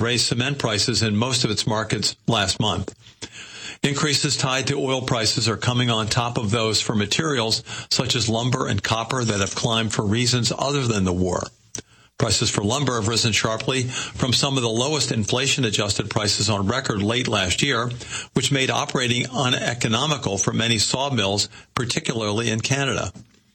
raised cement prices in most of its markets last month. Increases tied to oil prices are coming on top of those for materials such as lumber and copper that have climbed for reasons other than the war. Prices for lumber have risen sharply from some of the lowest inflation-adjusted prices on record late last year, which made operating uneconomical for many sawmills, particularly in Canada.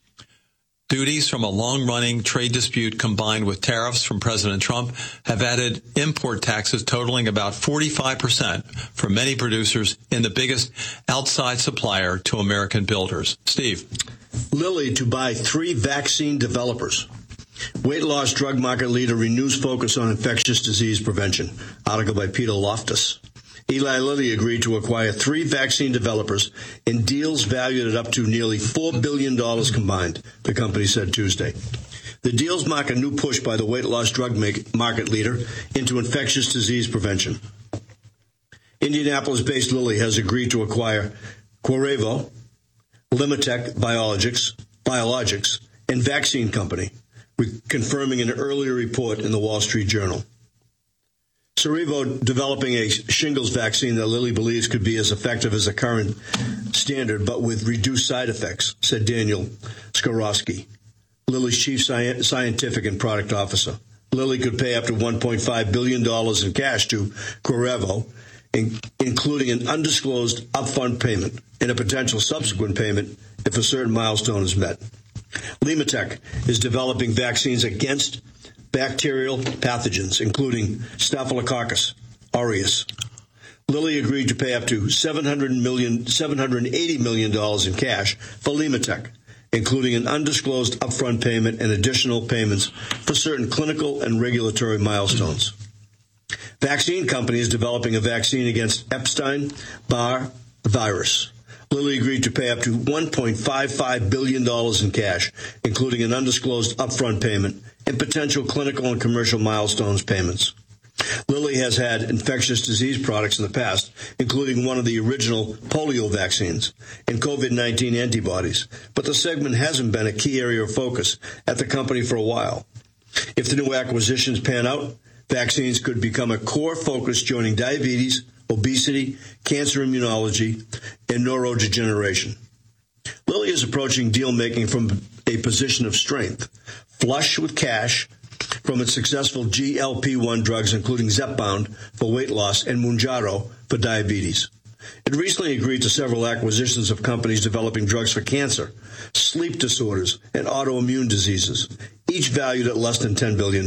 Duties from a long-running trade dispute combined with tariffs from President Trump have added import taxes totaling about 45% for many producers in the biggest outside supplier to American builders. Steve. Lilly to buy 3 vaccine developers. Weight loss drug market leader renews focus on infectious disease prevention. Article by Peter Loftus. Eli Lilly agreed to acquire 3 vaccine developers in deals valued at up to nearly $4 billion combined, the company said Tuesday. The deals mark a new push by the weight loss drug market leader into infectious disease prevention. Indianapolis-based Lilly has agreed to acquire Qurevo, Limitech Biologics, and Vaccine Company, confirming an earlier report in the Wall Street Journal. Cerveau developing a shingles vaccine that Lilly believes could be as effective as the current standard, but with reduced side effects, said Daniel Skorowski, Lilly's chief scientific and product officer. Lilly could pay up to $1.5 billion in cash to Qurevo, including an undisclosed upfront payment and a potential subsequent payment if a certain milestone is met. Limitech is developing vaccines against bacterial pathogens, including Staphylococcus aureus. Lilly agreed to pay up to $780 million in cash for Limitech, including an undisclosed upfront payment and additional payments for certain clinical and regulatory milestones. Vaccine Company is developing a vaccine against Epstein-Barr virus. Lilly agreed to pay up to $1.55 billion in cash, including an undisclosed upfront payment and potential clinical and commercial milestones payments. Lilly has had infectious disease products in the past, including one of the original polio vaccines and COVID-19 antibodies, but the segment hasn't been a key area of focus at the company for a while. If the new acquisitions pan out, vaccines could become a core focus, joining diabetes, obesity, cancer immunology, and neurodegeneration. Lilly is approaching deal-making from a position of strength, flush with cash from its successful GLP-1 drugs, including Zepbound for weight loss and Mounjaro for diabetes. It recently agreed to several acquisitions of companies developing drugs for cancer, sleep disorders, and autoimmune diseases, each valued at less than $10 billion.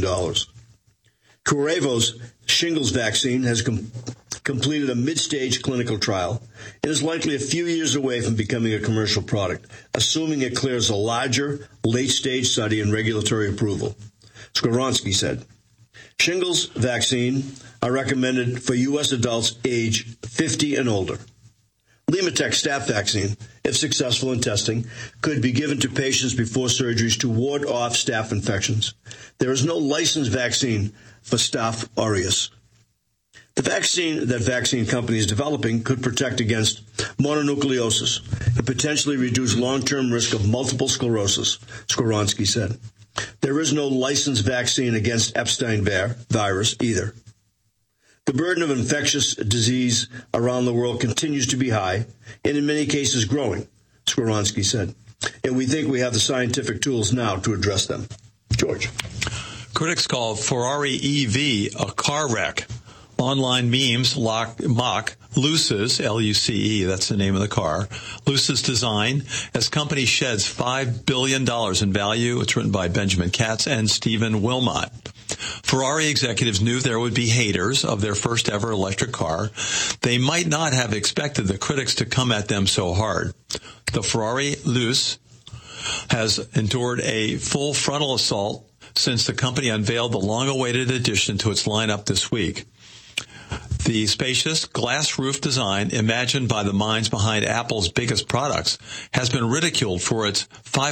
Qurevo's shingles vaccine has completed a mid-stage clinical trial and is likely a few years away from becoming a commercial product, assuming it clears a larger, late-stage study and regulatory approval. Skoronsky said, shingles vaccine are recommended for U.S. adults age 50 and older. Limitech staph vaccine, if successful in testing, could be given to patients before surgeries to ward off staph infections. There is no licensed vaccine for Staph aureus. The vaccine that Vaccine Company is developing could protect against mononucleosis and potentially reduce long-term risk of multiple sclerosis, Skoronsky said. There is no licensed vaccine against Epstein-Barr virus either. The burden of infectious disease around the world continues to be high and in many cases growing, Skoronsky said. And we think we have the scientific tools now to address them. George. Critics call Ferrari EV a car wreck. Online memes mock Luce's, L-U-C-E, that's the name of the car, Luce's design as company sheds $5 billion in value. It's written by Benjamin Katz and Stephen Wilmot. Ferrari executives knew there would be haters of their first ever electric car. They might not have expected the critics to come at them so hard. The Ferrari Luce has endured a full frontal assault since the company unveiled the long-awaited addition to its lineup this week. The spacious glass roof design, imagined by the minds behind Apple's biggest products, has been ridiculed for its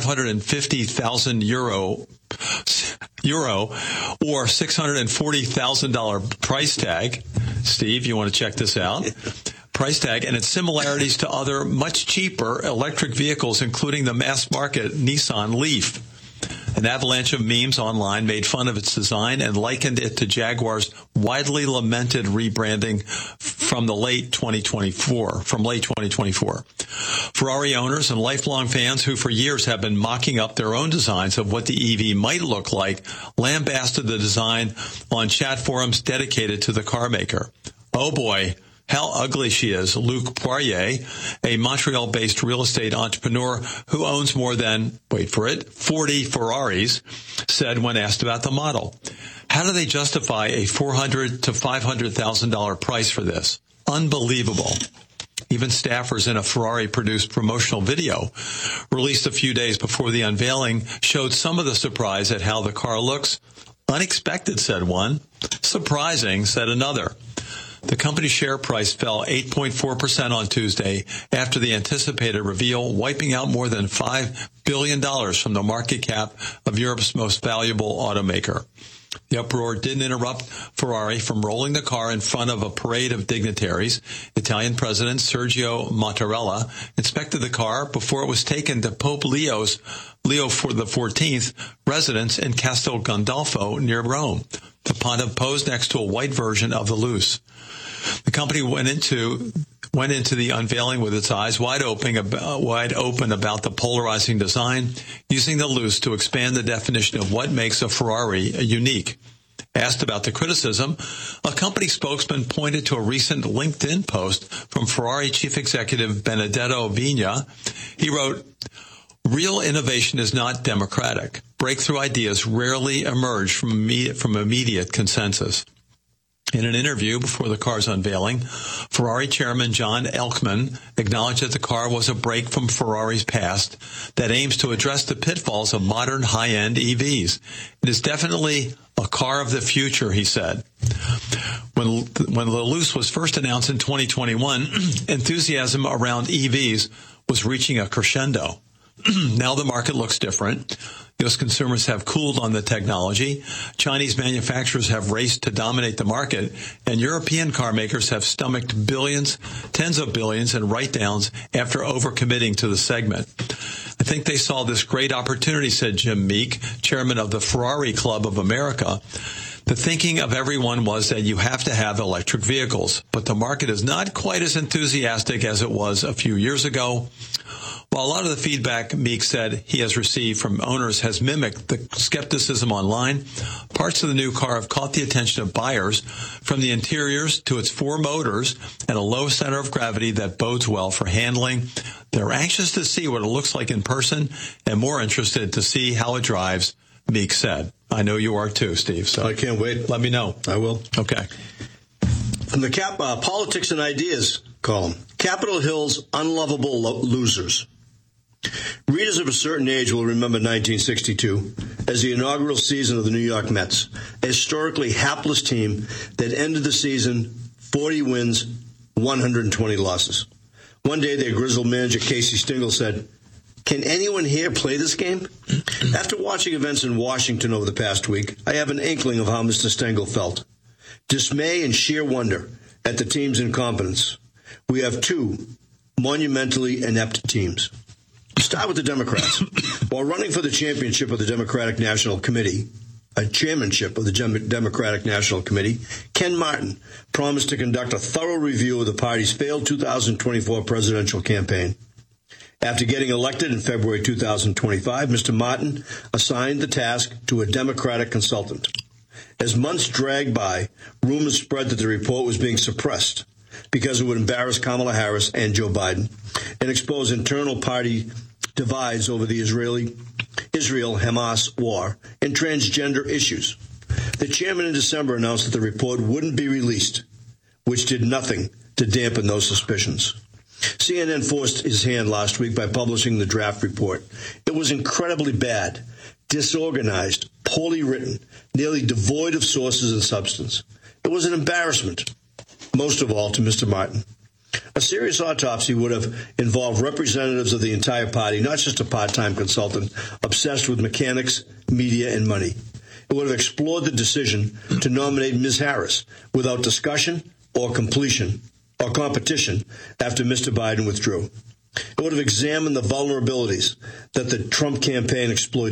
€550,000 or $640,000 price tag. Steve, you want to check this out? Price tag and its similarities to other much cheaper electric vehicles, including the mass market Nissan Leaf. An avalanche of memes online made fun of its design and likened it to Jaguar's widely lamented rebranding from late 2024. Ferrari owners and lifelong fans who for years have been mocking up their own designs of what the EV might look like lambasted the design on chat forums dedicated to the car maker. Oh boy, how ugly she is, Luc Poirier, a Montreal-based real estate entrepreneur who owns more than, wait for it, 40 Ferraris, said when asked about the model. How do they justify a $400,000 to $500,000 price for this? Unbelievable. Even staffers in a Ferrari-produced promotional video released a few days before the unveiling showed some of the surprise at how the car looks. Unexpected, said one. Surprising, said another. The company's share price fell 8.4% on Tuesday after the anticipated reveal, wiping out more than $5 billion from the market cap of Europe's most valuable automaker. The uproar didn't interrupt Ferrari from rolling the car in front of a parade of dignitaries. Italian President Sergio Mattarella inspected the car before it was taken to Pope Leo XIV's residence in Castel Gandolfo near Rome. The Pontiff posed next to a white version of the Luce. The company went into the unveiling with its eyes wide open about the polarizing design, using the Luce to expand the definition of what makes a Ferrari unique. Asked about the criticism, a company spokesman pointed to a recent LinkedIn post from Ferrari chief executive Benedetto Vigna. He wrote, "Real innovation is not democratic. Breakthrough ideas rarely emerge from immediate consensus." In an interview before the car's unveiling, Ferrari chairman John Elkann acknowledged that the car was a break from Ferrari's past that aims to address the pitfalls of modern high-end EVs. It is definitely a car of the future, he said. When the Luce was first announced in 2021, enthusiasm around EVs was reaching a crescendo. Now the market looks different. U.S. consumers have cooled on the technology. Chinese manufacturers have raced to dominate the market, and European car makers have stomached billions, tens of billions in write-downs after overcommitting to the segment. I think they saw this great opportunity, said Jim Meek, chairman of the Ferrari Club of America. The thinking of everyone was that you have to have electric vehicles, but the market is not quite as enthusiastic as it was a few years ago. While a lot of the feedback Meek said he has received from owners has mimicked the skepticism online, parts of the new car have caught the attention of buyers, from the interiors to its four motors and a low center of gravity that bodes well for handling. They're anxious to see what it looks like in person and more interested to see how it drives, Meek said. I know you are too, Steve. So I can't wait. Let me know. I will. Okay. From the Politics and Ideas column, Capitol Hill's unlovable losers. Readers of a certain age will remember 1962 as the inaugural season of the New York Mets, a historically hapless team that ended the season 40 wins, 120 losses. One day, their grizzled manager, Casey Stengel, said, "Can anyone here play this game?" After watching events in Washington over the past week, I have an inkling of how Mr. Stengel felt. Dismay and sheer wonder at the team's incompetence. We have two monumentally inept teams. Start with the Democrats. While running for the championship of the Democratic National Committee, Ken Martin promised to conduct a thorough review of the party's failed 2024 presidential campaign. After getting elected in February 2025, Mr. Martin assigned the task to a Democratic consultant. As months dragged by, rumors spread that the report was being suppressed because it would embarrass Kamala Harris and Joe Biden and expose internal party divides over the Israel-Hamas war and transgender issues. The chairman in December announced that the report wouldn't be released, which did nothing to dampen those suspicions. CNN forced his hand last week by publishing the draft report. It was incredibly bad, disorganized, poorly written, nearly devoid of sources and substance. It was an embarrassment, most of all to Mr. Martin. A serious autopsy would have involved representatives of the entire party, not just a part-time consultant obsessed with mechanics, media, and money. It would have explored the decision to nominate Ms. Harris without discussion or competition after Mr. Biden withdrew. It would have examined the vulnerabilities that the Trump campaign exploited.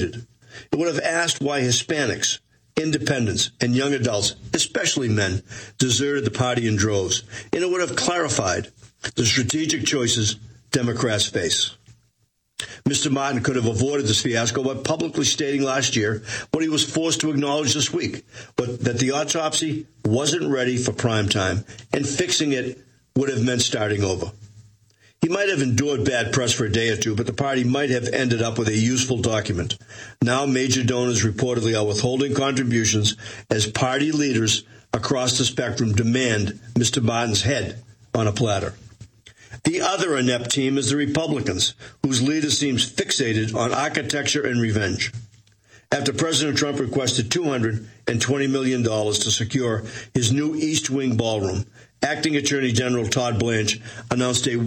It would have asked why Hispanics, independents, and young adults, especially men, deserted the party in droves. And it would have clarified the strategic choices Democrats face. Mr. Martin could have avoided this fiasco by publicly stating last year what he was forced to acknowledge this week, but that the autopsy wasn't ready for prime time, and fixing it would have meant starting over. He might have endured bad press for a day or two, but the party might have ended up with a useful document. Now major donors reportedly are withholding contributions as party leaders across the spectrum demand Mr. Martin's head on a platter. The other inept team is the Republicans, whose leader seems fixated on architecture and revenge. After President Trump requested $220 million to secure his new East Wing ballroom, Acting Attorney General Todd Blanche announced a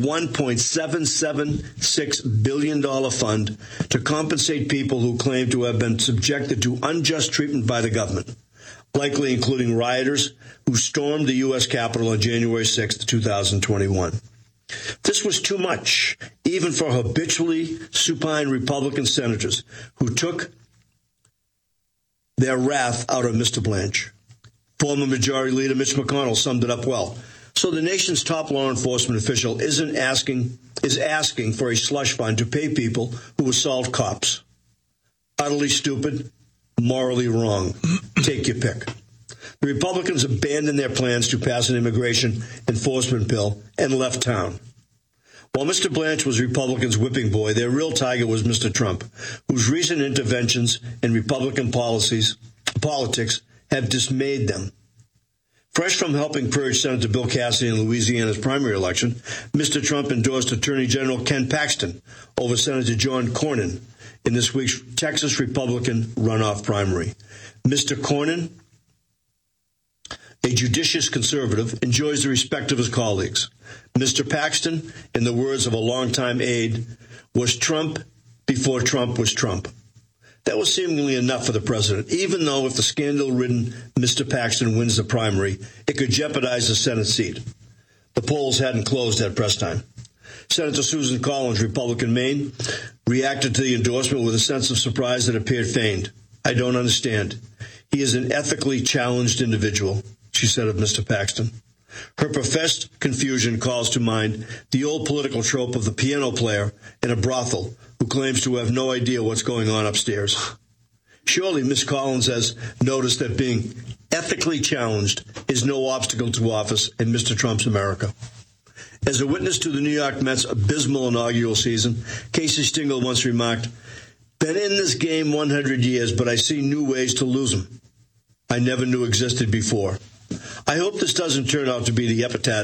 $1.776 billion fund to compensate people who claim to have been subjected to unjust treatment by the government, likely including rioters who stormed the U.S. Capitol on January 6, 2021. This was too much, even for habitually supine Republican senators who took their wrath out of Mr. Blanche. Former Majority Leader Mitch McConnell summed it up well. So the nation's top law enforcement official is asking for a slush fund to pay people who assault cops. Utterly stupid, morally wrong. Take your pick. The Republicans abandoned their plans to pass an immigration enforcement bill and left town. While Mr. Blanche was Republicans' whipping boy, their real target was Mr. Trump, whose recent interventions in Republican politics have dismayed them. Fresh from helping purge Senator Bill Cassidy in Louisiana's primary election, Mr. Trump endorsed Attorney General Ken Paxton over Senator John Cornyn in this week's Texas Republican runoff primary. Mr. Cornyn, a judicious conservative, enjoys the respect of his colleagues. Mr. Paxton, in the words of a longtime aide, was Trump before Trump was Trump. That was seemingly enough for the president, even though if the scandal-ridden Mr. Paxton wins the primary, it could jeopardize the Senate seat. The polls hadn't closed at press time. Senator Susan Collins, Republican Maine, reacted to the endorsement with a sense of surprise that appeared feigned. I don't understand. He is an ethically challenged individual, she said of Mr. Paxton. Her professed confusion calls to mind the old political trope of the piano player in a brothel who claims to have no idea what's going on upstairs. Surely Ms. Collins has noticed that being ethically challenged is no obstacle to office in Mr. Trump's America. As a witness to the New York Mets' abysmal inaugural season, Casey Stengel once remarked, "Been in this game 100 years, but I see new ways to lose them I never knew existed before." I hope this doesn't turn out to be the epitaph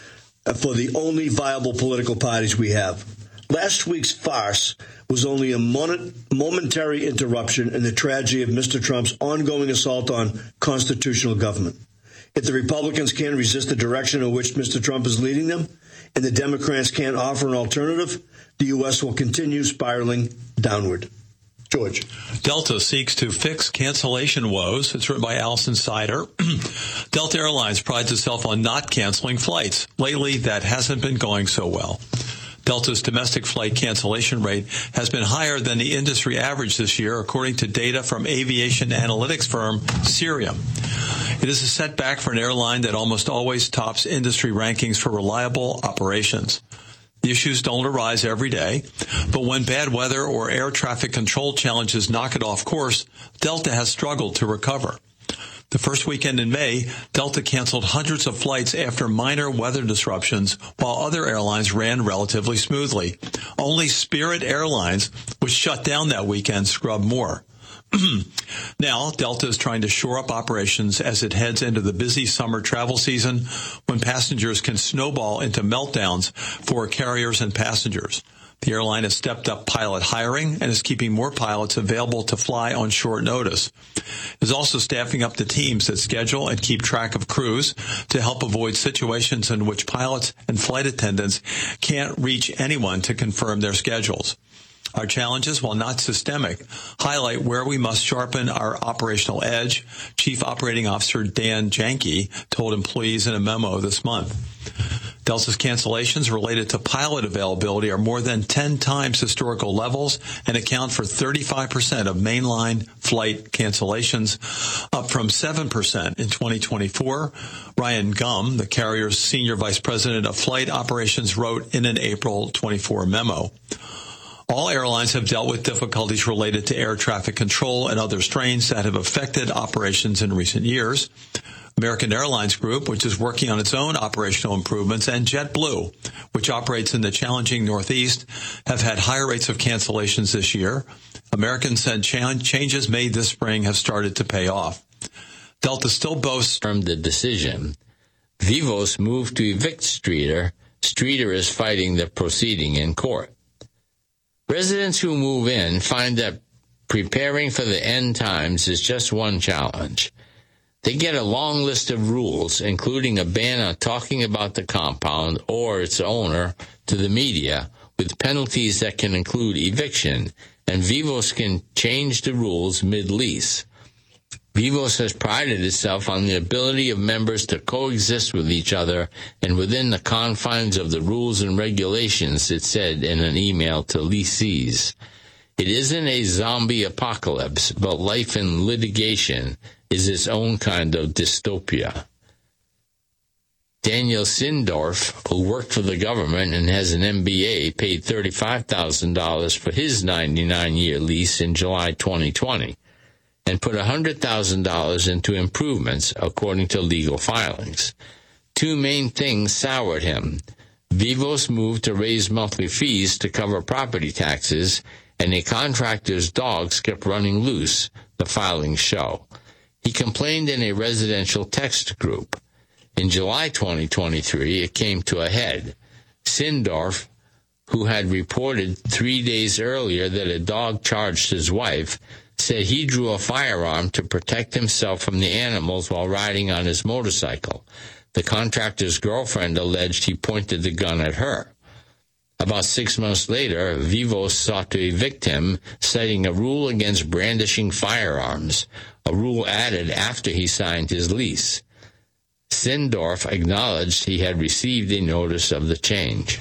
for the only viable political parties we have. Last week's farce was only a momentary interruption in the tragedy of Mr. Trump's ongoing assault on constitutional government. If the Republicans can't resist the direction in which Mr. Trump is leading them, and the Democrats can't offer an alternative, the U.S. will continue spiraling downward. George. Delta seeks to fix cancellation woes. It's written by Allison Sider. Delta Airlines prides itself on not canceling flights. Lately, that hasn't been going so well. Delta's domestic flight cancellation rate has been higher than the industry average this year, according to data from aviation analytics firm Cirium. It is a setback for an airline that almost always tops industry rankings for reliable operations. The issues don't arise every day, but when bad weather or air traffic control challenges knock it off course, Delta has struggled to recover. The first weekend in May, Delta canceled hundreds of flights after minor weather disruptions, while other airlines ran relatively smoothly. Only Spirit Airlines, which shut down that weekend, scrubbed more. Now, Delta is trying to shore up operations as it heads into the busy summer travel season when passengers can snowball into meltdowns for carriers and passengers. The airline has stepped up pilot hiring and is keeping more pilots available to fly on short notice. It is also staffing up the teams that schedule and keep track of crews to help avoid situations in which pilots and flight attendants can't reach anyone to confirm their schedules. Our challenges, while not systemic, highlight where we must sharpen our operational edge, Chief Operating Officer Dan Janke told employees in a memo this month. Delta's cancellations related to pilot availability are more than 10 times historical levels and account for 35% of mainline flight cancellations, up from 7% in 2024. Ryan Gum, the carrier's senior vice president of flight operations, wrote in an April 24 memo. All airlines have dealt with difficulties related to air traffic control and other strains that have affected operations in recent years. American Airlines Group, which is working on its own operational improvements, and JetBlue, which operates in the challenging Northeast, have had higher rates of cancellations this year. American said changes made this spring have started to pay off. Delta still boasts from the decision. Vivos moved to evict Streeter. Streeter is fighting the proceeding in court. Residents who move in find that preparing for the end times is just one challenge. They get a long list of rules, including a ban on talking about the compound or its owner to the media, with penalties that can include eviction, and Vivos can change the rules mid-lease. Vivos has prided itself on the ability of members to coexist with each other and within the confines of the rules and regulations, it said in an email to lessees. It isn't a zombie apocalypse, but life in litigation is its own kind of dystopia. Daniel Sindorf, who worked for the government and has an MBA, paid $35,000 for his 99-year lease in July 2020 and put $100,000 into improvements, according to legal filings. Two main things soured him. Vivos moved to raise monthly fees to cover property taxes, and a contractor's dogs kept running loose, the filings show. He complained in a residential text group. In July 2023, it came to a head. Sindorf, who had reported 3 days earlier that a dog charged his wife, said he drew a firearm to protect himself from the animals while riding on his motorcycle. The contractor's girlfriend alleged he pointed the gun at her. About 6 months later, Vivos sought to evict him, citing a rule against brandishing firearms, a rule added after he signed his lease. Sindorf acknowledged he had received a notice of the change.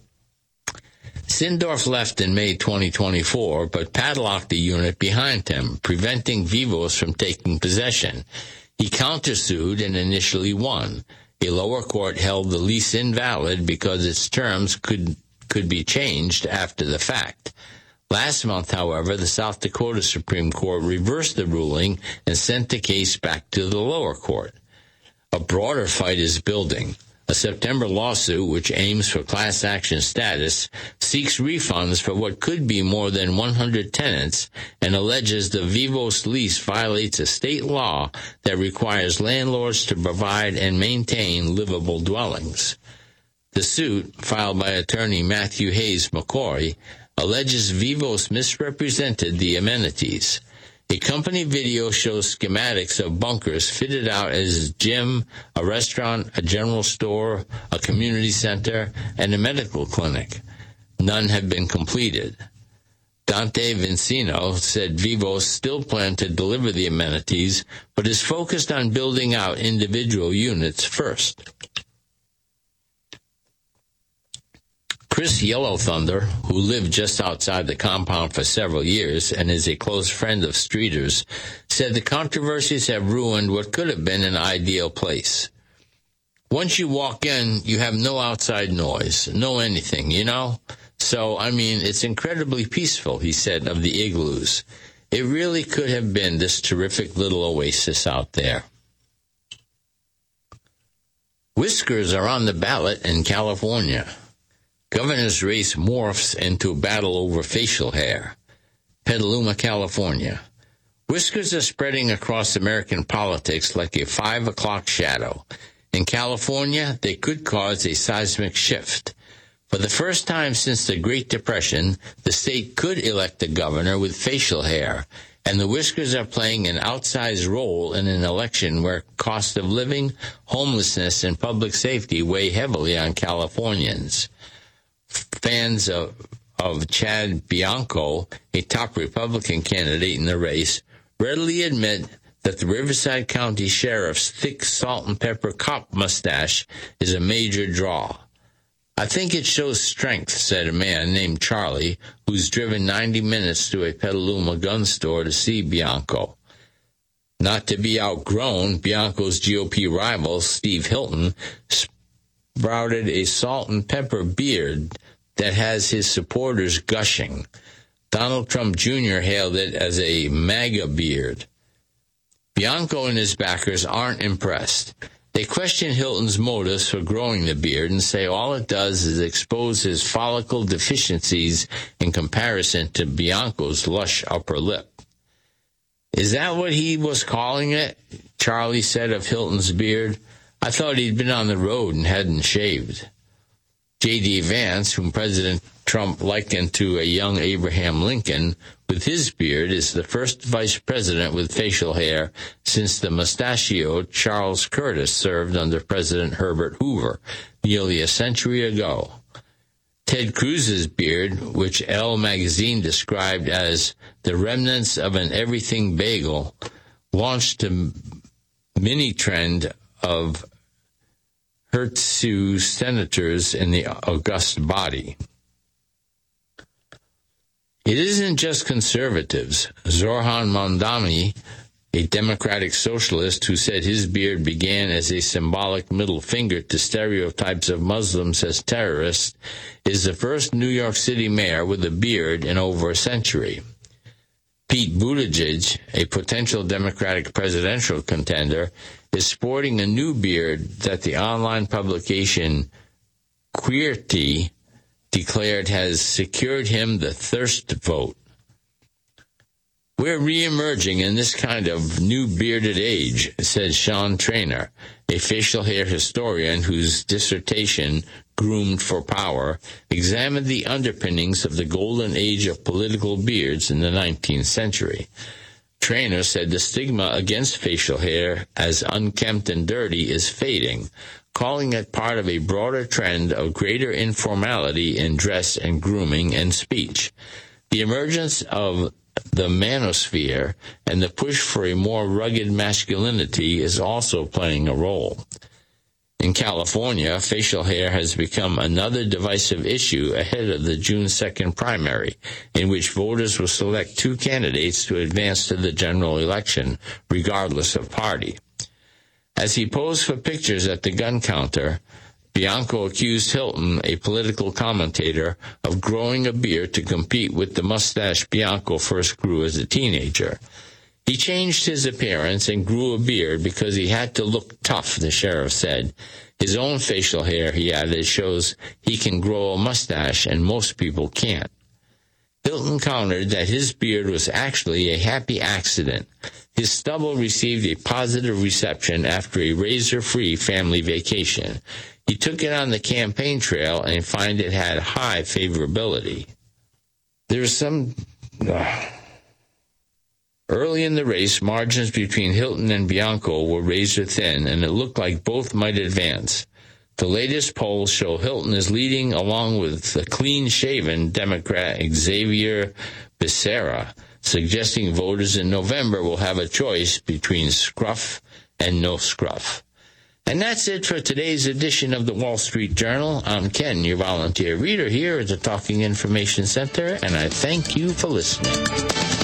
Sindorf left in May 2024, but padlocked the unit behind him, preventing Vivos from taking possession. He countersued and initially won. A lower court held the lease invalid because its terms could be changed after the fact. Last month, however, the South Dakota Supreme Court reversed the ruling and sent the case back to the lower court. A broader fight is building. A September lawsuit, which aims for class action status, seeks refunds for what could be more than 100 tenants and alleges the Vivos lease violates a state law that requires landlords to provide and maintain livable dwellings. The suit, filed by attorney Matthew Hayes McCoy, alleges Vivos misrepresented the amenities. A company video shows schematics of bunkers fitted out as a gym, a restaurant, a general store, a community center, and a medical clinic. None have been completed. Dante Vincino said Vivos still planned to deliver the amenities, but is focused on building out individual units first. Chris Yellow Thunder, who lived just outside the compound for several years and is a close friend of Streeter's, said the controversies have ruined what could have been an ideal place. Once you walk in, you have no outside noise, no anything, you know? So, it's incredibly peaceful, he said of the igloos. It really could have been this terrific little oasis out there. Whiskers are on the ballot in California. Governor's race morphs into battle over facial hair. Petaluma, California. Whiskers are spreading across American politics like a 5 o'clock shadow. In California, they could cause a seismic shift. For the first time since the Great Depression, the state could elect a governor with facial hair, and the whiskers are playing an outsized role in an election where cost of living, homelessness, and public safety weigh heavily on Californians. Fans of Chad Bianco, a top Republican candidate in the race, readily admit that the Riverside County Sheriff's thick salt and pepper cop mustache is a major draw. "I think it shows strength," said a man named Charlie, who's driven 90 minutes to a Petaluma gun store to see Bianco. Not to be outgrown, Bianco's GOP rival, Steve Hilton, sprouted a salt and pepper beard that has his supporters gushing. Donald Trump Jr. hailed it as a MAGA beard. Bianco and his backers aren't impressed. They question Hilton's motives for growing the beard and say all it does is expose his follicle deficiencies in comparison to Bianco's lush upper lip. "Is that what he was calling it?" Charlie said of Hilton's beard. "I thought he'd been on the road and hadn't shaved." J.D. Vance, whom President Trump likened to a young Abraham Lincoln, with his beard, is the first vice president with facial hair since the mustachioed Charles Curtis served under President Herbert Hoover nearly a century ago. Ted Cruz's beard, which Elle magazine described as the remnants of an everything bagel, launched a mini-trend of Hirtsu senators in the august body. It isn't just conservatives. Zoran Mondani, a Democratic socialist who said his beard began as a symbolic middle finger to stereotypes of Muslims as terrorists, is the first New York City mayor with a beard in over a century. Pete Buttigieg, a potential Democratic presidential contender, is sporting a new beard that the online publication Queerty declared has secured him the thirst vote. "We're re-emerging in this kind of new bearded age," said Sean Traynor, a facial hair historian whose dissertation, Groomed for Power, examined the underpinnings of the golden age of political beards in the 19th century. Traynor said the stigma against facial hair as unkempt and dirty is fading, calling it part of a broader trend of greater informality in dress and grooming and speech. The emergence of the manosphere and the push for a more rugged masculinity is also playing a role. In California, facial hair has become another divisive issue ahead of the June 2nd primary, in which voters will select two candidates to advance to the general election, regardless of party. As he posed for pictures at the gun counter, Bianco accused Hilton, a political commentator, of growing a beard to compete with the mustache Bianco first grew as a teenager. "He changed his appearance and grew a beard because he had to look tough," the sheriff said. His own facial hair, he added, shows he can grow a mustache and most people can't. Hilton countered that his beard was actually a happy accident. His stubble received a positive reception after a razor-free family vacation. He took it on the campaign trail and found it had high favorability. There's some... Early in the race, margins between Hilton and Bianco were razor-thin, and it looked like both might advance. The latest polls show Hilton is leading along with the clean-shaven Democrat Xavier Becerra, suggesting voters in November will have a choice between scruff and no scruff. And that's it for today's edition of the Wall Street Journal. I'm Ken, your volunteer reader here at the Talking Information Center, and I thank you for listening.